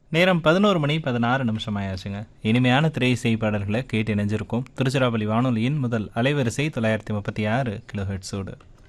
நேரம் 11 மணி 16 நிமிஷம் ஆயாச்சுங்க. இனிமையான திரை இசை பாடல்களை கேட்டு இணைஞ்சிருக்கோம். திருச்சிராப்பள்ளி வானொலியின் முதல் அலைவரிசை 936 கிலோஹெட்ஸோடு.